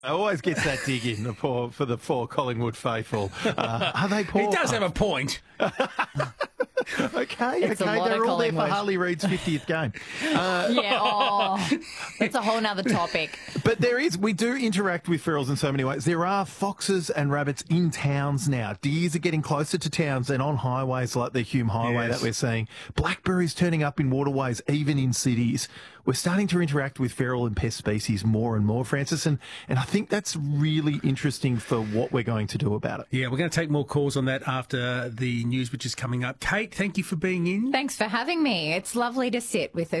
Always gets that dig in for the four Collingwood faithful. Are they poor? He does have a point. Okay, It's a lot they're of all there for Collingwood. Harley Reid's 50th game. That's a whole nother topic. But we do interact with ferals in so many ways. There are foxes and rabbits in towns now. Deers are getting closer to towns and on highways like the Hume Highway that we're seeing. Blackberries turning up in waterways, even in cities. We're starting to interact with feral and pest species more and more, Francis, and I think that's really interesting for what we're going to do about it. Yeah, we're going to take more calls on that after the news, which is coming up. Kate, thank you for being in. Thanks for having me. It's lovely to sit with a